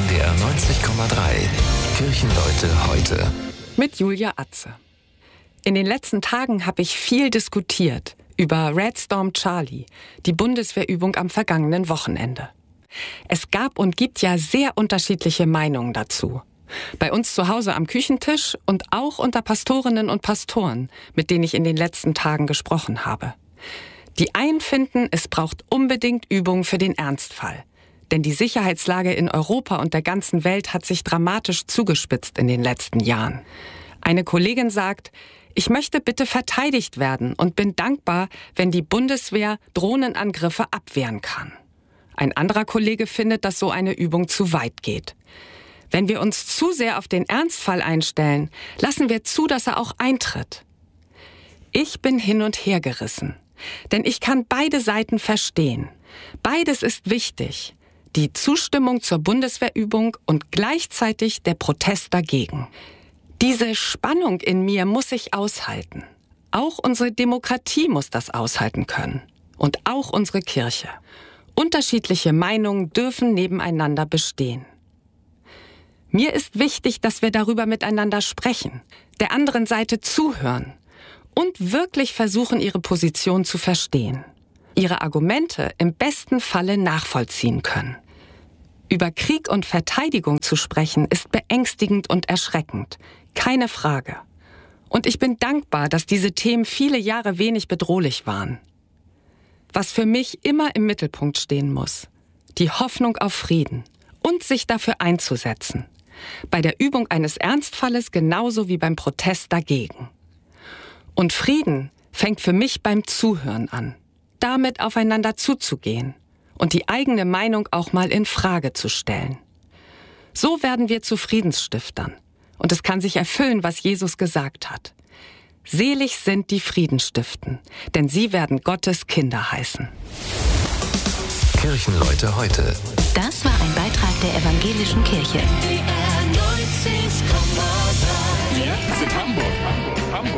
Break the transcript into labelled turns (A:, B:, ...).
A: NDR 90,3. Kirchenleute heute.
B: Mit Julia Atze. In den letzten Tagen habe ich viel diskutiert über Red Storm Charlie, die Bundeswehrübung am vergangenen Wochenende. Es gab und gibt ja sehr unterschiedliche Meinungen dazu. Bei uns zu Hause am Küchentisch und auch unter Pastorinnen und Pastoren, mit denen ich in den letzten Tagen gesprochen habe. Die einen finden, es braucht unbedingt Übung für den Ernstfall. Denn die Sicherheitslage in Europa und der ganzen Welt hat sich dramatisch zugespitzt in den letzten Jahren. Eine Kollegin sagt, ich möchte bitte verteidigt werden und bin dankbar, wenn die Bundeswehr Drohnenangriffe abwehren kann. Ein anderer Kollege findet, dass so eine Übung zu weit geht. Wenn wir uns zu sehr auf den Ernstfall einstellen, lassen wir zu, dass er auch eintritt. Ich bin hin und her gerissen, denn ich kann beide Seiten verstehen. Beides ist wichtig. Die Zustimmung zur Bundeswehrübung und gleichzeitig der Protest dagegen. Diese Spannung in mir muss ich aushalten. Auch unsere Demokratie muss das aushalten können. Und auch unsere Kirche. Unterschiedliche Meinungen dürfen nebeneinander bestehen. Mir ist wichtig, dass wir darüber miteinander sprechen, der anderen Seite zuhören und wirklich versuchen, ihre Position zu verstehen. Ihre Argumente im besten Falle nachvollziehen können. Über Krieg und Verteidigung zu sprechen, ist beängstigend und erschreckend. Keine Frage. Und ich bin dankbar, dass diese Themen viele Jahre wenig bedrohlich waren. Was für mich immer im Mittelpunkt stehen muss: die Hoffnung auf Frieden und sich dafür einzusetzen. Bei der Übung eines Ernstfalles genauso wie beim Protest dagegen. Und Frieden fängt für mich beim Zuhören an. Damit aufeinander zuzugehen und die eigene Meinung auch mal in Frage zu stellen. So werden wir zu Friedensstiftern. Und es kann sich erfüllen, was Jesus gesagt hat. Selig sind die Friedensstiften, denn sie werden Gottes Kinder heißen.
A: Kirchenleute heute.
C: Das war ein Beitrag der Evangelischen Kirche.
D: Wir sind Hamburg.